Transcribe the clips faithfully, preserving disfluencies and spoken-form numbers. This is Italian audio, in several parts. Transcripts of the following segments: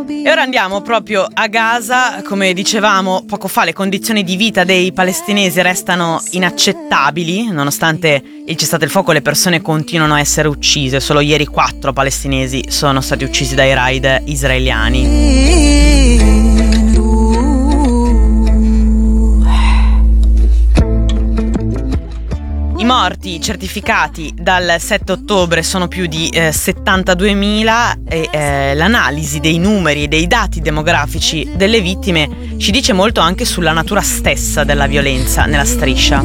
E ora andiamo proprio a Gaza. Come dicevamo poco fa, le condizioni di vita dei palestinesi restano inaccettabili. Nonostante il cessate il fuoco, le persone continuano a essere uccise. Solo ieri quattro palestinesi sono stati uccisi dai raid israeliani. I morti certificati dal sette ottobre sono più di eh, settantaduemila e eh, l'analisi dei numeri e dei dati demografici delle vittime ci dice molto anche sulla natura stessa della violenza nella striscia.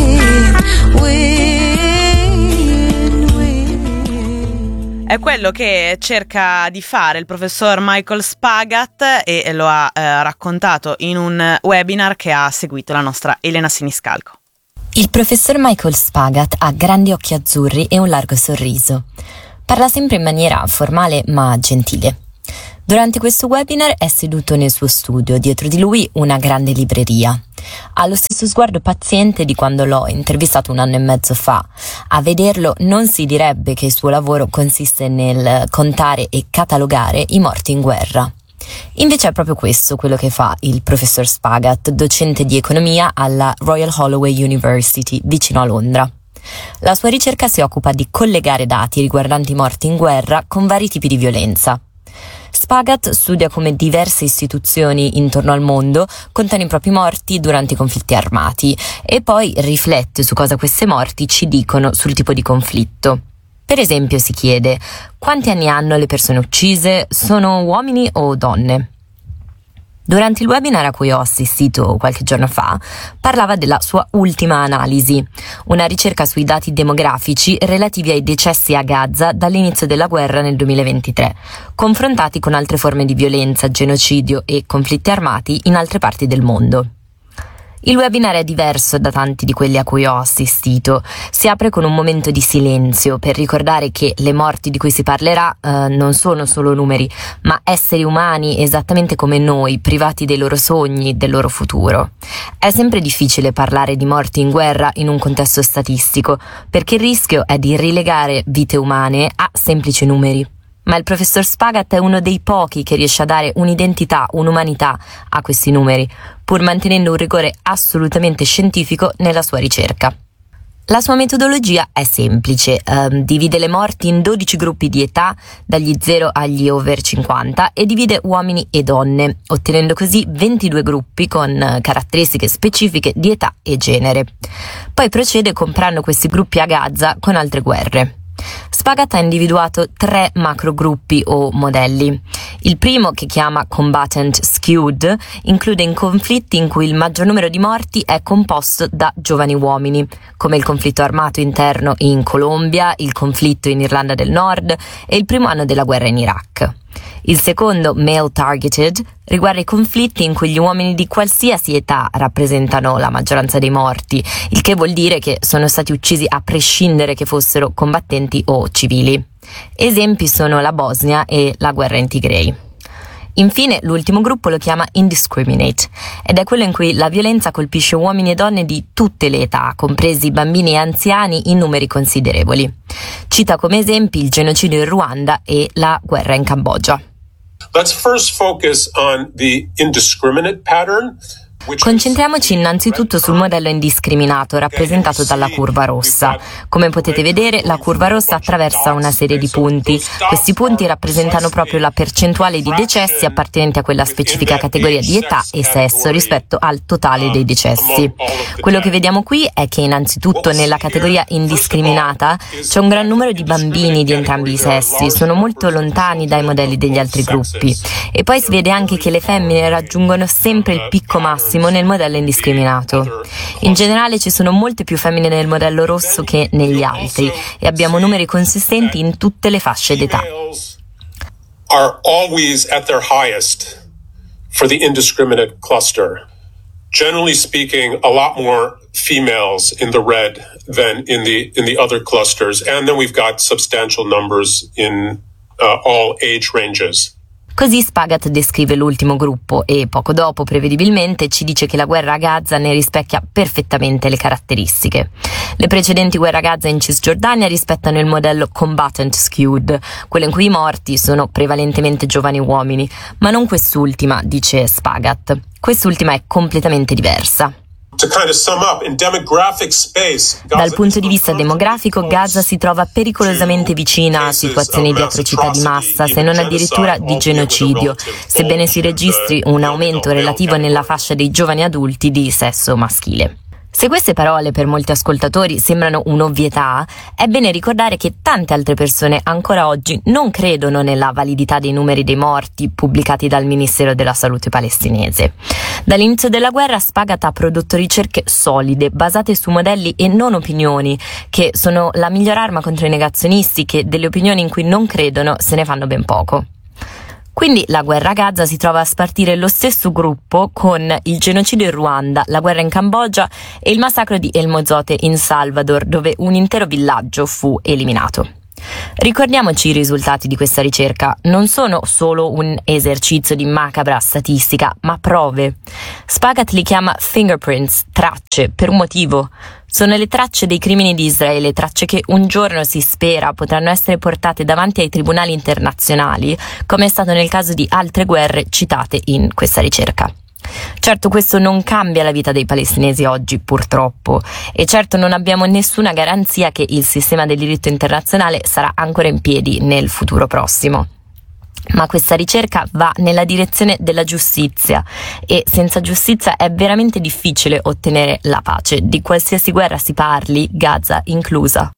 È quello che cerca di fare il professor Michael Spagat e lo ha eh, raccontato in un webinar che ha seguito la nostra Elena Siniscalco. Il professor Michael Spagat ha grandi occhi azzurri e un largo sorriso. Parla sempre in maniera formale ma gentile. Durante questo webinar è seduto nel suo studio, dietro di lui una grande libreria. Ha lo stesso sguardo paziente di quando l'ho intervistato un anno e mezzo fa. A vederlo non si direbbe che il suo lavoro consiste nel contare e catalogare i morti in guerra. Invece è proprio questo quello che fa il professor Spagat, docente di economia alla Royal Holloway University, vicino a Londra. La sua ricerca si occupa di collegare dati riguardanti i morti in guerra con vari tipi di violenza. Spagat studia come diverse istituzioni intorno al mondo contano i propri morti durante i conflitti armati e poi riflette su cosa queste morti ci dicono sul tipo di conflitto. Per esempio si chiede: quanti anni hanno le persone uccise? Sono uomini o donne? Durante il webinar a cui ho assistito qualche giorno fa, parlava della sua ultima analisi, una ricerca sui dati demografici relativi ai decessi a Gaza dall'inizio della guerra nel duemilaventitré, confrontati con altre forme di violenza, genocidio e conflitti armati in altre parti del mondo. Il webinar è diverso da tanti di quelli a cui ho assistito. Si apre con un momento di silenzio per ricordare che le morti di cui si parlerà eh, non sono solo numeri, ma esseri umani esattamente come noi, privati dei loro sogni, del loro futuro. È sempre difficile parlare di morti in guerra in un contesto statistico, perché il rischio è di rilegare vite umane a semplici numeri. Ma il professor Spagat è uno dei pochi che riesce a dare un'identità, un'umanità a questi numeri, pur mantenendo un rigore assolutamente scientifico nella sua ricerca. La sua metodologia è semplice, ehm, divide le morti in dodici gruppi di età, dagli zero agli over cinquanta, e divide uomini e donne, ottenendo così ventidue gruppi con caratteristiche specifiche di età e genere. Poi procede comprando questi gruppi a Gaza con altre guerre. Spagat ha individuato tre macrogruppi o modelli. Il primo, che chiama Combatant Skewed, include in conflitti in cui il maggior numero di morti è composto da giovani uomini, come il conflitto armato interno in Colombia, il conflitto in Irlanda del Nord e il primo anno della guerra in Iraq. Il secondo, Male Targeted, riguarda i conflitti in cui gli uomini di qualsiasi età rappresentano la maggioranza dei morti, il che vuol dire che sono stati uccisi a prescindere che fossero combattenti o civili. Esempi sono la Bosnia e la guerra in Tigray. Infine, l'ultimo gruppo lo chiama Indiscriminate, ed è quello in cui la violenza colpisce uomini e donne di tutte le età, compresi bambini e anziani in numeri considerevoli. Cita come esempi il genocidio in Ruanda e la guerra in Cambogia. Let's first focus on the indiscriminate pattern. Concentriamoci innanzitutto sul modello indiscriminato rappresentato dalla curva rossa. Come potete vedere, la curva rossa attraversa una serie di punti. Questi punti rappresentano proprio la percentuale di decessi appartenenti a quella specifica categoria di età e sesso rispetto al totale dei decessi. Quello che vediamo qui è che innanzitutto nella categoria indiscriminata c'è un gran numero di bambini di entrambi i sessi, sono molto lontani dai modelli degli altri gruppi. E poi si vede anche che le femmine raggiungono sempre il picco massimo nel modello indiscriminato. In generale ci sono molte più femmine nel modello rosso che negli altri e abbiamo numeri consistenti in tutte le fasce d'età. Are always at their highest for the indiscriminate cluster. Generally speaking, a lot more females in the red than in the in the other clusters, and then we've got substantial numbers in uh, all age ranges. Così Spagat descrive l'ultimo gruppo e poco dopo, prevedibilmente, ci dice che la guerra a Gaza ne rispecchia perfettamente le caratteristiche. Le precedenti guerre a Gaza in Cisgiordania rispettano il modello combatant skewed, quello in cui i morti sono prevalentemente giovani uomini, ma non quest'ultima, dice Spagat. Quest'ultima è completamente diversa. Dal punto di vista demografico, Gaza si trova pericolosamente vicina a situazioni di atrocità di massa, se non addirittura di genocidio, sebbene si registri un aumento relativo nella fascia dei giovani adulti di sesso maschile. Se queste parole per molti ascoltatori sembrano un'ovvietà, è bene ricordare che tante altre persone ancora oggi non credono nella validità dei numeri dei morti pubblicati dal Ministero della Salute palestinese. Dall'inizio della guerra Spagat ha prodotto ricerche solide, basate su modelli e non opinioni, che sono la miglior arma contro i negazionisti che delle opinioni in cui non credono se ne fanno ben poco. Quindi la guerra a Gaza si trova a spartire lo stesso gruppo con il genocidio in Ruanda, la guerra in Cambogia e il massacro di El Mozote in Salvador, dove un intero villaggio fu eliminato. Ricordiamoci i risultati di questa ricerca, non sono solo un esercizio di macabra statistica, ma prove. Spagat li chiama fingerprints, tracce, per un motivo. Sono le tracce dei crimini di Israele, tracce che un giorno si spera potranno essere portate davanti ai tribunali internazionali, come è stato nel caso di altre guerre citate in questa ricerca. Certo, questo non cambia la vita dei palestinesi oggi, purtroppo, e certo non abbiamo nessuna garanzia che il sistema del diritto internazionale sarà ancora in piedi nel futuro prossimo. Ma questa ricerca va nella direzione della giustizia e senza giustizia è veramente difficile ottenere la pace, di qualsiasi guerra si parli, Gaza inclusa.